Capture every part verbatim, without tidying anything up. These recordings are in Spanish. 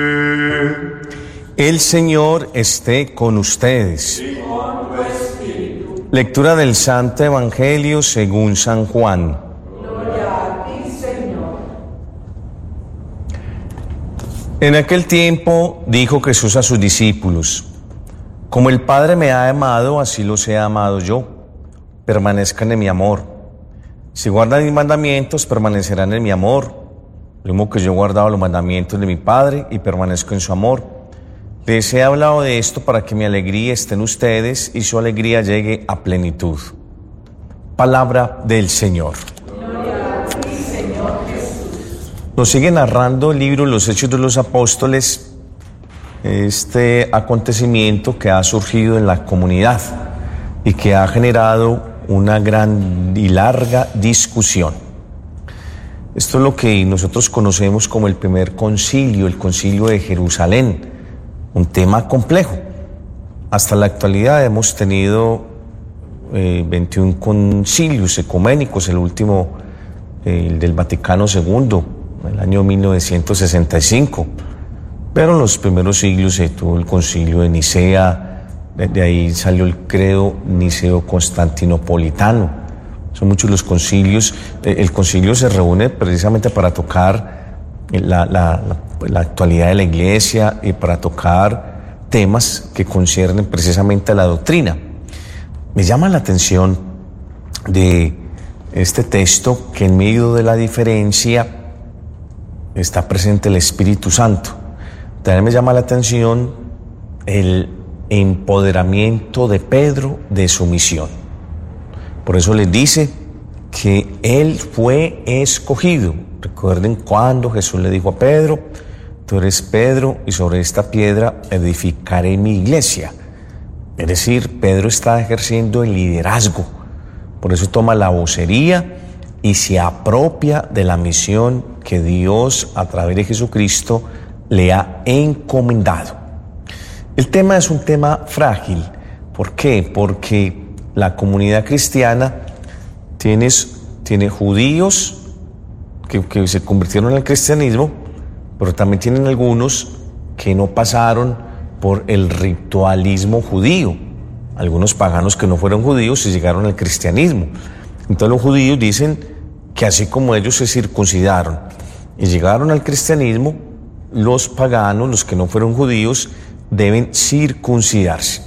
El Señor esté con ustedes. Y con tu espíritu. Lectura del Santo Evangelio según San Juan. Gloria a ti, Señor. En aquel tiempo dijo Jesús a sus discípulos: Como el Padre me ha amado, así los he amado yo. Permanezcan en mi amor. Si guardan mis mandamientos, permanecerán en mi amor. Lo mismo que yo he guardado los mandamientos de mi Padre y permanezco en su amor. Les he hablado de esto para que mi alegría esté en ustedes y su alegría llegue a plenitud. Palabra del Señor. Gloria a ti, Señor Jesús. Nos sigue narrando el libro Los Hechos de los Apóstoles, este acontecimiento que ha surgido en la comunidad y que ha generado una gran y larga discusión. Esto es lo que nosotros conocemos como el primer concilio, el concilio de Jerusalén, un tema complejo. Hasta la actualidad hemos tenido eh, veintiún concilios ecuménicos, el último, eh, el del Vaticano segundo, en el año mil novecientos sesenta y cinco. Pero en los primeros siglos se tuvo el concilio de Nicea. De ahí salió el credo niceo-constantinopolitano. Son muchos los concilios. El concilio se reúne precisamente para tocar la, la, la, la actualidad de la Iglesia y para tocar temas que conciernen precisamente a la doctrina. Me llama la atención de este texto que en medio de la diferencia está presente el Espíritu Santo. También me llama la atención el empoderamiento de Pedro de su misión. Por eso les dice que él fue escogido. Recuerden cuando Jesús le dijo a Pedro: tú eres Pedro y sobre esta piedra edificaré mi iglesia. Es decir, Pedro está ejerciendo el liderazgo. Por eso toma la vocería y se apropia de la misión que Dios a través de Jesucristo le ha encomendado. El tema es un tema frágil. ¿Por qué? Porque la comunidad cristiana tiene, tiene judíos que, que se convirtieron al cristianismo, pero también tienen algunos que no pasaron por el ritualismo judío, algunos paganos que no fueron judíos y llegaron al cristianismo. Entonces los judíos dicen que así como ellos se circuncidaron y llegaron al cristianismo, los paganos, los que no fueron judíos, deben circuncidarse.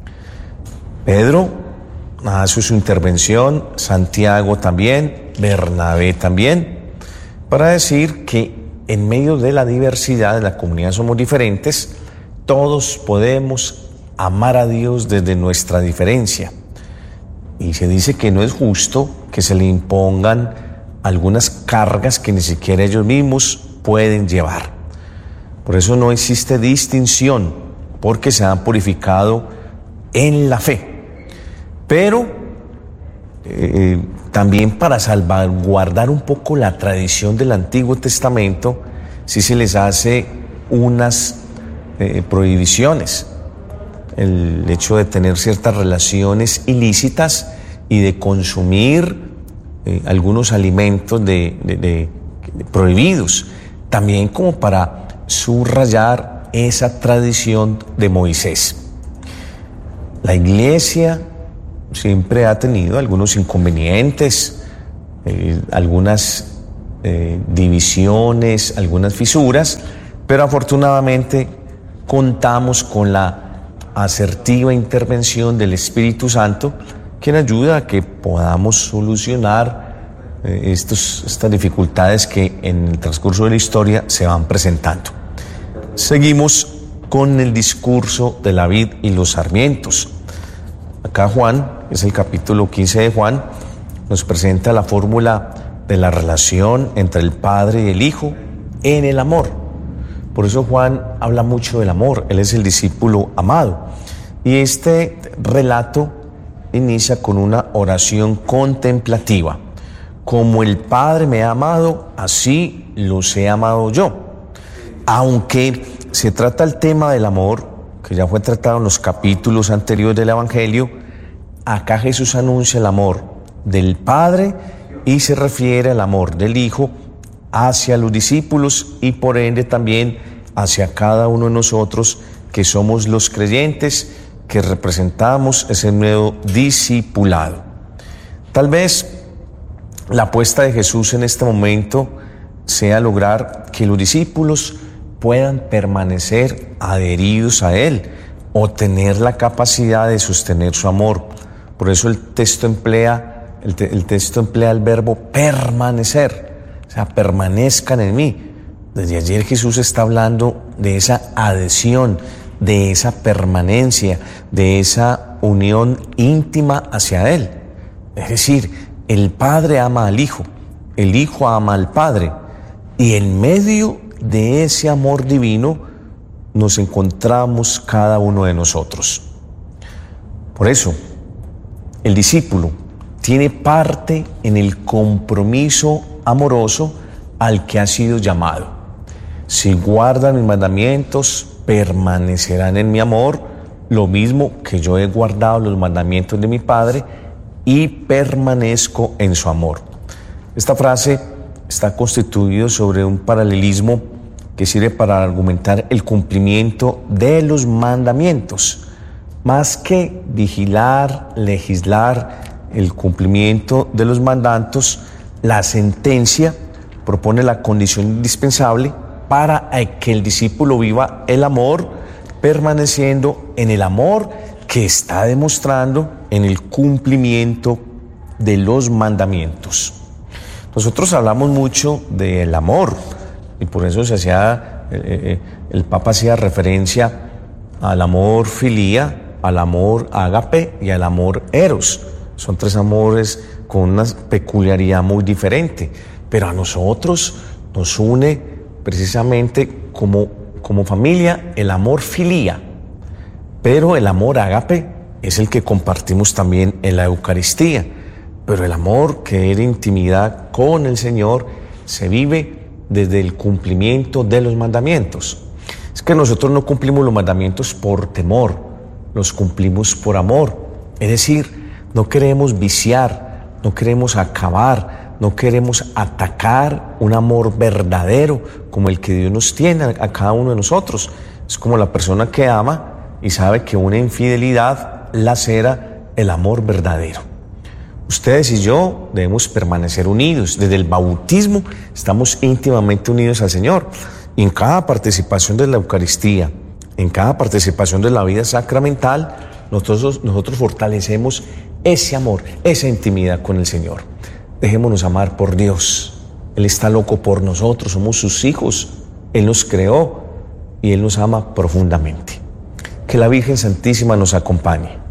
Pedro hace su intervención, Santiago también, Bernabé también, para decir que en medio de la diversidad de la comunidad somos diferentes, todos podemos amar a Dios desde nuestra diferencia. Y se dice que no es justo que se le impongan algunas cargas que ni siquiera ellos mismos pueden llevar. Por eso no existe distinción, porque se han purificado en la fe. Pero eh, también para salvaguardar un poco la tradición del Antiguo Testamento, sí se les hace unas eh, prohibiciones. El hecho de tener ciertas relaciones ilícitas y de consumir eh, algunos alimentos de, de, de, de prohibidos, también como para subrayar esa tradición de Moisés. La Iglesia siempre ha tenido algunos inconvenientes, eh, algunas eh, divisiones, algunas fisuras, pero afortunadamente contamos con la asertiva intervención del Espíritu Santo, quien ayuda a que podamos solucionar eh, estos, estas dificultades que en el transcurso de la historia se van presentando. Seguimos con el discurso de la vid y los sarmientos. Acá Juan, es el capítulo quince de Juan, nos presenta la fórmula de la relación entre el Padre y el Hijo en el amor. Por eso Juan habla mucho del amor, él es el discípulo amado. Y este relato inicia con una oración contemplativa. Como el Padre me ha amado, así los he amado yo. Aunque se trata el tema del amor, que ya fue tratado en los capítulos anteriores del Evangelio, acá Jesús anuncia el amor del Padre y se refiere al amor del Hijo hacia los discípulos y por ende también hacia cada uno de nosotros que somos los creyentes, que representamos ese nuevo discipulado. Tal vez la apuesta de Jesús en este momento sea lograr que los discípulos puedan permanecer adheridos a Él o tener la capacidad de sostener su amor. Por eso el texto emplea, el, te, el texto emplea el verbo permanecer, o sea, permanezcan en mí. Desde ayer Jesús está hablando de esa adhesión, de esa permanencia, de esa unión íntima hacia Él. Es decir, el Padre ama al Hijo, el Hijo ama al Padre, y en medio de ese amor divino nos encontramos cada uno de nosotros. Por eso, el discípulo tiene parte en el compromiso amoroso al que ha sido llamado. Si guardan mis mandamientos, permanecerán en mi amor, lo mismo que yo he guardado los mandamientos de mi Padre y permanezco en su amor. Esta frase está constituida sobre un paralelismo que sirve para argumentar el cumplimiento de los mandamientos. Más que vigilar, legislar el cumplimiento de los mandatos, la sentencia propone la condición indispensable para que el discípulo viva el amor, permaneciendo en el amor que está demostrando en el cumplimiento de los mandamientos. Nosotros hablamos mucho del amor y por eso se hacía, eh, el Papa hacía referencia al amor filía, al amor ágape y al amor eros. Son tres amores con una peculiaridad muy diferente, pero a nosotros nos une precisamente como, como familia el amor filía, pero el amor ágape es el que compartimos también en la Eucaristía. Pero el amor que era intimidad con el Señor se vive desde el cumplimiento de los mandamientos. Es que nosotros no cumplimos los mandamientos por temor, los cumplimos por amor. Es decir, no queremos viciar, no queremos acabar, no queremos atacar un amor verdadero como el que Dios nos tiene a cada uno de nosotros. Es como la persona que ama y sabe que una infidelidad lacera el amor verdadero. Ustedes y yo debemos permanecer unidos. Desde el bautismo estamos íntimamente unidos al Señor. Y en cada participación de la Eucaristía, en cada participación de la vida sacramental, nosotros, nosotros fortalecemos ese amor, esa intimidad con el Señor. Dejémonos amar por Dios. Él está loco por nosotros, somos sus hijos. Él nos creó y Él nos ama profundamente. Que la Virgen Santísima nos acompañe.